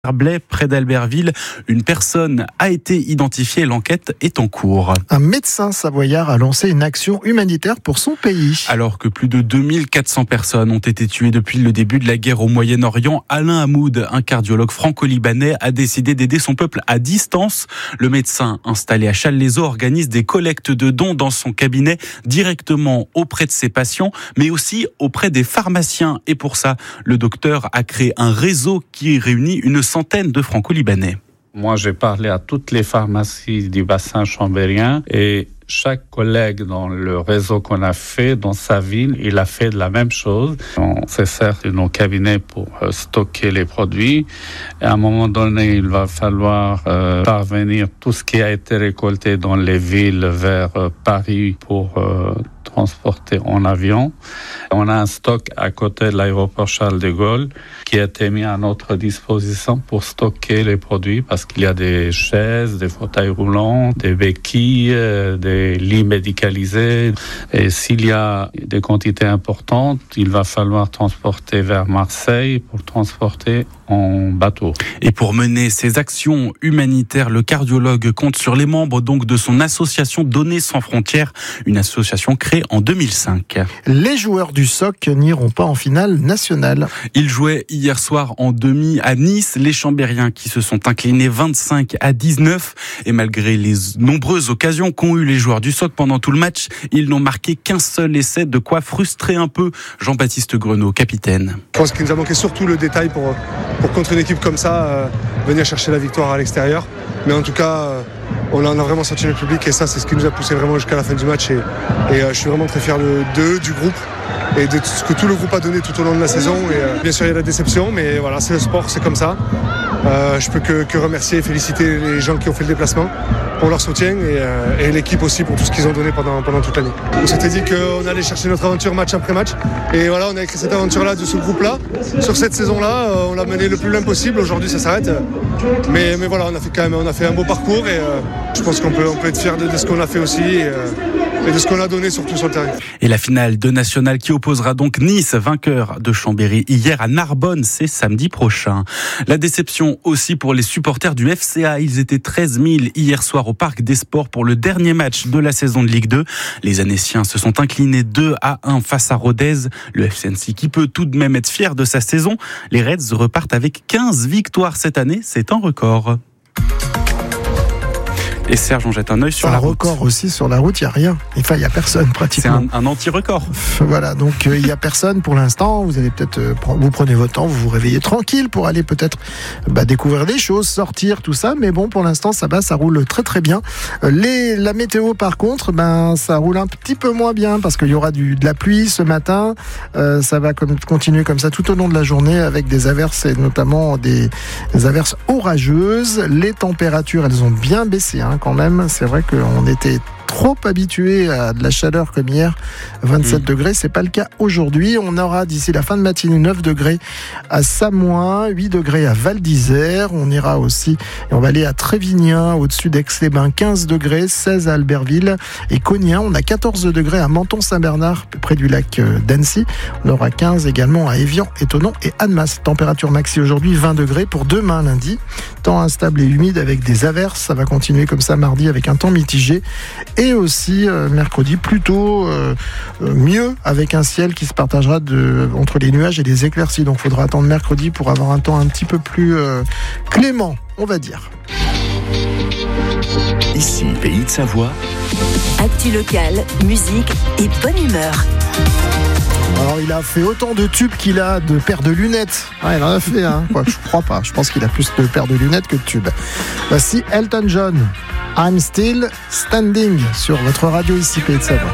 Blais, près d'Albertville. Une personne a été identifiée, l'enquête est en cours. Un médecin savoyard a lancé une action humanitaire pour son pays. Alors que plus de 2400 personnes ont été tuées depuis le début de la guerre au Moyen-Orient, Alain Hamoud, un cardiologue franco-libanais, a décidé d'aider son peuple à distance. Le médecin installé à Challes-les-Eaux organise des collectes de dons dans son cabinet directement auprès de ses patients, mais aussi auprès des pharmaciens. Et pour ça, le docteur a créé un réseau qui réunit une centaine de franco-libanais. Moi, j'ai parlé à toutes les pharmacies du bassin chambérien et chaque collègue dans le réseau qu'on a fait dans sa ville, il a fait de la même chose. On se sert de nos cabinets pour stocker les produits. Et à un moment donné, il va falloir parvenir tout ce qui a été récolté dans les villes vers Paris pour transporter en avion. On a un stock à côté de l'aéroport Charles de Gaulle qui a été mis à notre disposition pour stocker les produits parce qu'il y a des chaises, des fauteuils roulants, des béquilles, des lits médicalisés. Et s'il y a des quantités importantes, il va falloir transporter vers Marseille pour transporter en bateau. Et pour mener ces actions humanitaires, le cardiologue compte sur les membres donc de son association Donner sans frontières, une association créée en 2005. Les joueurs du SOC n'iront pas en finale nationale. Ils jouaient hier soir en demi à Nice, les Chambériens qui se sont inclinés 25-19. Et malgré les nombreuses occasions qu'ont eu les joueurs du SOC pendant tout le match, ils n'ont marqué qu'un seul essai, de quoi frustrer un peu Jean-Baptiste Grenot, capitaine. Je pense qu'il nous a manqué surtout le détail pour contre une équipe comme ça, venir chercher la victoire à l'extérieur. Mais en tout cas, on a vraiment senti le public et ça, c'est ce qui nous a poussé vraiment jusqu'à la fin du match. Et je suis vraiment très fier d'eux, du groupe et de ce que tout le groupe a donné tout au long de la saison. Et bien sûr, il y a la déception, mais voilà, c'est le sport, c'est comme ça. Je peux que remercier et féliciter les gens qui ont fait le déplacement pour leur soutien et l'équipe aussi pour tout ce qu'ils ont donné pendant toute l'année. On s'était dit qu'on allait chercher notre aventure match après match et voilà, on a écrit cette aventure-là de ce groupe-là. Sur cette saison-là, on l'a mené le plus loin possible. Aujourd'hui, ça s'arrête. Mais voilà, on a fait un beau parcours et je pense qu'on peut être fier de ce qu'on a fait aussi et de ce qu'on a donné surtout sur le terrain. Et la finale de National qui opposera donc Nice, vainqueur de Chambéry hier à Narbonne, c'est samedi prochain. La déception aussi pour les supporters du FCA. Ils étaient 13 000 hier soir au Parc des Sports pour le dernier match de la saison de Ligue 2. Les Annéciens se sont inclinés 2-1 face à Rodez. Le FCNC qui peut tout de même être fier de sa saison. Les Reds repartent avec 15 victoires cette année. C'est un record. Et Serge, on jette un œil sur la route. Un record aussi sur la route, il n'y a rien. Enfin, il n'y a personne pratiquement. C'est un anti-record. Voilà, donc il n'y a personne pour l'instant. Vous allez peut-être, vous prenez votre temps, vous vous réveillez tranquille pour aller peut-être découvrir des choses, sortir, tout ça. Mais bon, pour l'instant, ça va, ça roule très très bien. La météo, par contre, ça roule un petit peu moins bien parce qu'il y aura de la pluie ce matin. Ça va continuer comme ça tout au long de la journée avec des averses et notamment des averses orageuses. Les températures, elles ont bien baissé, quand même. C'est vrai qu'on était trop habitué à de la chaleur comme hier, 27 degrés, c'est pas le cas aujourd'hui. On aura d'ici la fin de matinée 9 degrés à Samoin, 8 degrés à Val d'Isère, on ira aussi, et on va aller à Trévignan, au-dessus d'Aix-les-Bains, 15 degrés, 16 à Albertville et Cognin, on a 14 degrés à Menton-Saint-Bernard, près du lac d'Annecy, on aura 15 également à Évian, Étonnant et Annemasse. Température maxi aujourd'hui 20 degrés pour demain lundi, temps instable et humide avec des averses, ça va continuer comme ça mardi avec un temps mitigé. Et aussi mercredi plutôt mieux avec un ciel qui se partagera entre les nuages et les éclaircies. Donc il faudra attendre mercredi pour avoir un temps un petit peu plus clément, on va dire. Ici, Pays de Savoie. Actu locale, musique et bonne humeur. Alors il a fait autant de tubes qu'il a de paires de lunettes. Ah, il en a fait, je crois pas. Je pense qu'il a plus de paires de lunettes que de tubes. Voici Elton John. I'm Still Standing sur votre radio ici, Pays de Savoie.